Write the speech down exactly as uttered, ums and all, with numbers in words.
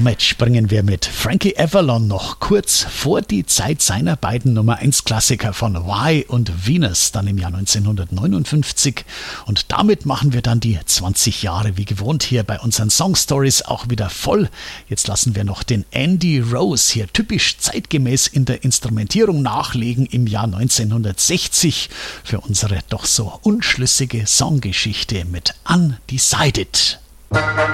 Damit springen wir mit Frankie Avalon noch kurz vor die Zeit seiner beiden Nummer eins Klassiker von Why und Venus, dann im Jahr neunzehnhundertneunundfünfzig. Und damit machen wir dann die zwanzig Jahre wie gewohnt hier bei unseren Song Stories auch wieder voll. Jetzt lassen wir noch den Andy Rose hier typisch zeitgemäß in der Instrumentierung nachlegen im Jahr neunzehnhundertsechzig für unsere doch so unschlüssige Songgeschichte mit Undecided.